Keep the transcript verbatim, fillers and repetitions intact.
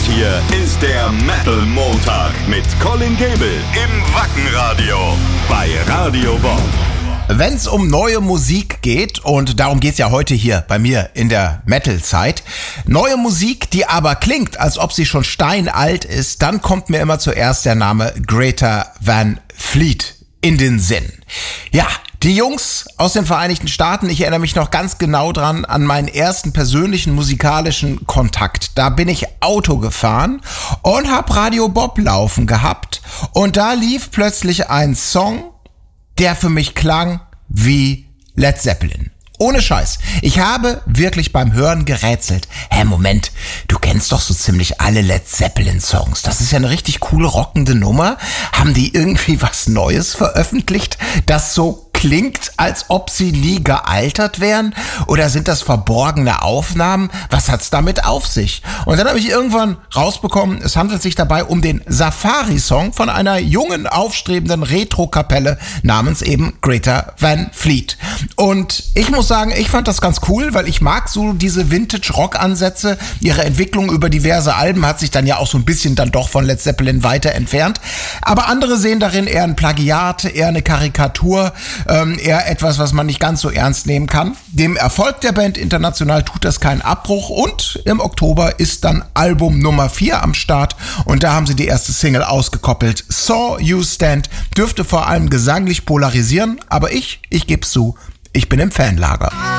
hier ist der Metal Montag mit Colin Gable im Wackenradio bei Radio Bob. Wenn es um neue Musik geht, und darum geht's ja heute hier bei mir in der Metal-Zeit, neue Musik, die aber klingt, als ob sie schon steinalt ist, dann kommt mir immer zuerst der Name Greta Van Fleet in den Sinn. Ja, die Jungs aus den Vereinigten Staaten, ich erinnere mich noch ganz genau dran an meinen ersten persönlichen musikalischen Kontakt. Da bin ich Auto gefahren und hab Radio Bob laufen gehabt und da lief plötzlich ein Song, der für mich klang wie Led Zeppelin. Ohne Scheiß. Ich habe wirklich beim Hören gerätselt. Hä, Moment, du kennst doch so ziemlich alle Led Zeppelin-Songs. Das ist ja eine richtig coole, rockende Nummer. Haben die irgendwie was Neues veröffentlicht, das so klingt, als ob sie nie gealtert wären? Oder sind das verborgene Aufnahmen? Was hat's damit auf sich? Und dann habe ich irgendwann rausbekommen, es handelt sich dabei um den Safari-Song von einer jungen, aufstrebenden Retro-Kapelle namens eben Greta Van Fleet. Und ich muss sagen, ich fand das ganz cool, weil ich mag so diese Vintage-Rock-Ansätze. Ihre Entwicklung über diverse Alben hat sich dann ja auch so ein bisschen dann doch von Led Zeppelin weiter entfernt. Aber andere sehen darin eher ein Plagiat, eher eine Karikatur, Ähm, eher etwas, was man nicht ganz so ernst nehmen kann. Dem Erfolg der Band international tut das keinen Abbruch und im Oktober ist dann Album Nummer vier am Start und da haben sie die erste Single ausgekoppelt. Saw You Stand dürfte vor allem gesanglich polarisieren, aber ich, ich geb's zu, ich bin im Fanlager.